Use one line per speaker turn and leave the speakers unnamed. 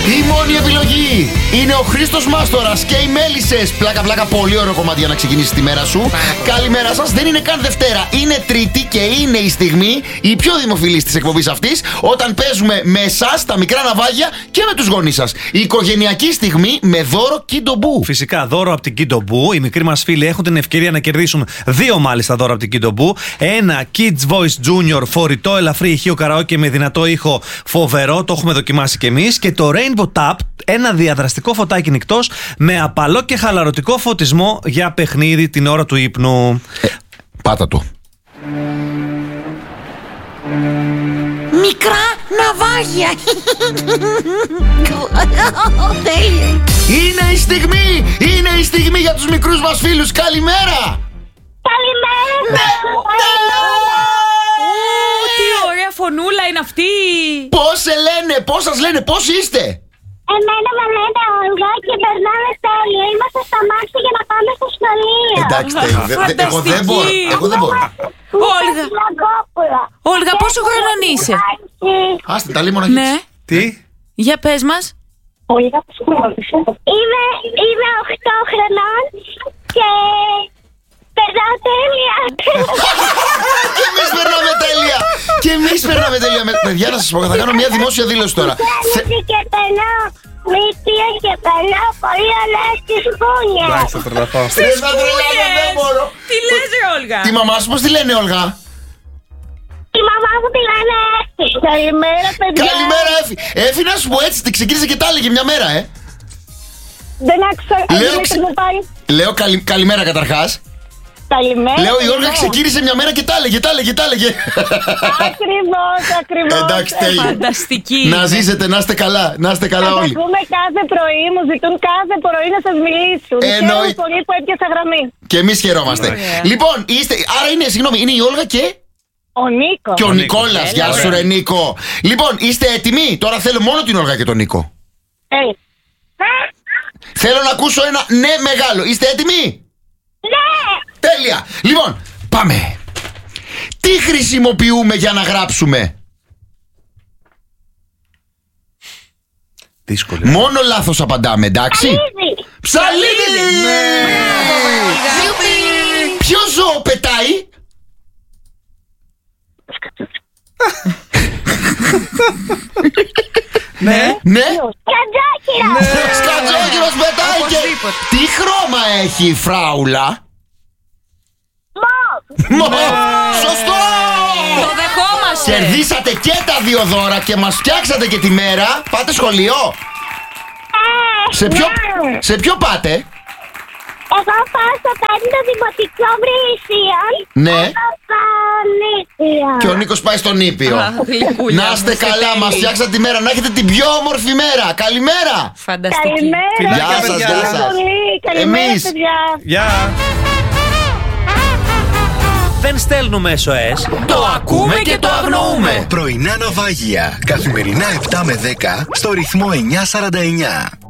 Η μόνη επιλογή είναι ο Χρήστος Μάστορας και οι Μέλισσες. Πλάκα, πολύ ωραίο κομμάτι για να ξεκινήσει τη μέρα σου. Καλημέρα σας. Δεν είναι καν Δευτέρα, είναι Τρίτη και είναι η στιγμή, η πιο δημοφιλής της εκπομπής αυτής, όταν παίζουμε με εσάς τα μικρά ναυάγια και με τους γονείς σας. Η οικογενειακή στιγμή με δώρο Kindo Boo.
Φυσικά, δώρο από την Kindo Boo. Οι μικροί μας φίλοι έχουν την ευκαιρία να κερδίσουν 2 μάλιστα δώρα από την Kindo Boo. Ένα Kids Voice Junior φορητό ελαφρύ ηχείο καραόκε με δυνατό ήχο φοβερό, το έχουμε δοκιμάσει κι εμείς. Και το Rainbow Tap, ένα διαδραστικό φωτάκι νυχτός με απαλό και χαλαρωτικό φωτισμό για παιχνίδι την ώρα του ύπνου.
Πάτα το.
Μικρά ναυάγια.
Είναι η στιγμή για τους μικρούς μας φίλους. Καλημέρα.
Καλημέρα.
Τι ωραία φωνούλα είναι αυτή.
Πώς σας λένε, πώς είστε?
Εμένα με λένε Όλγα και περνάμε τέλεια. Είμαστε στα μάξι για να πάμε στο σχολείο.
Εντάξει, εγώ δεν μπορώ.
Όλγα, πόσο χρονών είσαι?
Άστε, τα λέει μοναχή.
Ναι.
Τι?
Για πες μας.
Είμαι 8 χρονών και περνάω τέλεια.
Και εμείς περνάμε τέλεια. Παιδιά, να σας πω, θα κάνω μια δημόσια δήλωση τώρα.
Και περνάω μύτια και περνάω πολύ ωραία στις πούνια.
Εντάξει, θα τρελαθώ.
Δεν μπορώ.
Τι λες ρε Όλγα?
Τη μαμά σου πώς τη λένε, Όλγα?
Η μαμά μου τη λένε Έφη. Καλημέρα, παιδιά.
Καλημέρα, Έφη. Έφη, να σου πω έτσι, την ξεκίνησε και τα έλεγε μια μέρα,
Δεν άκουσα.
Λέω καλημέρα καταρχάς.
Καλημέρα.
Λέω η Όλγα ξεκίνησε μια μέρα και τα έλεγε.
Ακριβώς.
Εντάξει, τέλειο.
Φανταστική.
Να ζήσετε, να είστε καλά όλοι.
Ακούμε κάθε πρωί, μου ζητούν κάθε πρωί να σας μιλήσουν. Χαίρομαι πολύ που έπιασα γραμμή.
Και εμείς χαιρόμαστε. Λοιπόν, άρα είναι η Όλγα και
ο Νίκο.
Και ο Νικόλας. Γεια σου ρε Νίκο. Λοιπόν, είστε έτοιμοι? Τώρα θέλω μόνο την Όλγα και τον Νίκο. Θέλω να ακούσω ένα ναι μεγάλο. Είστε έτοιμοι?
Ναι.
Τέλεια. Λοιπόν, πάμε. Τι χρησιμοποιούμε για να γράψουμε?
Δύσκολη.
Μόνο λάθος απαντάμε, εντάξει? Ψαλίδι. Ποιο ζώο πετάει?
Ναι.
Σκατζόκυρος πετάει και... Τι χρώμα έχει η φράουλα? Σωστό!
Το δεχόμαστε.
Κερδίσατε και τα 2 δώρα και μας φτιάξατε και τη μέρα. Πάτε σχολείο? Σε ποιο πάτε?
Εγώ πάω στο 5ο Δημοτικό Βρύσιον.
Ναι. Και ο Νίκος πάει στον Ήπιο. Να είστε καλά, μας φτιάξατε τη μέρα. Να έχετε την πιο όμορφη μέρα. Καλημέρα.
Φανταστική.
Καλημέρα.
Γεια σας, γεια σας.
Καλημέρα,
Εμείς.
παιδιά.
Γεια. Δεν στέλνουμε SOS.
Το ακούμε και το αγνοούμε.
Πρωινά ναυάγια. Καθημερινά 7 με 10 στο ρυθμό 949.